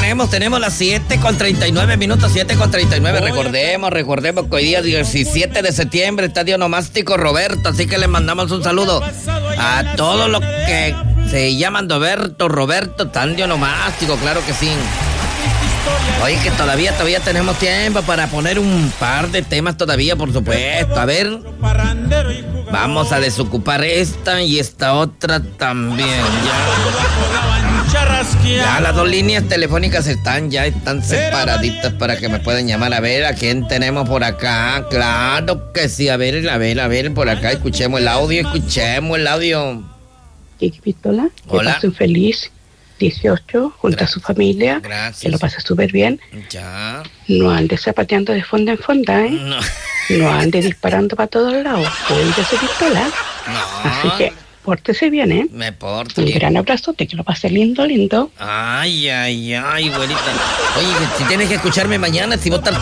tenemos las 7:39, 7:39. Recordemos que hoy día 17 de septiembre está de onomástico Roberto, así que le mandamos un saludo a todos los que se llaman Roberto, tan de onomástico, claro que sí. Oye, que todavía tenemos tiempo para poner un par de temas todavía, por supuesto. A ver, vamos a desocupar esta y esta otra también. Ya las dos líneas telefónicas están separaditas para que me puedan llamar. A ver, ¿a quién tenemos por acá? Claro que sí, a ver, por acá, escuchemos el audio. Kiki Pistola, que hola. pase un feliz 18 junto a su familia. Gracias. Que lo pase súper bien. Ya. No ande zapateando de fonda en fonda, ¿eh? No ande disparando para todos lados. Cuídese, Pistola. No. Así que pórtese bien, ¿eh? Me porto Un bien. gran abrazote, que lo pase lindo. Ay, güerita. Oye, si tienes que escucharme mañana, si vos estás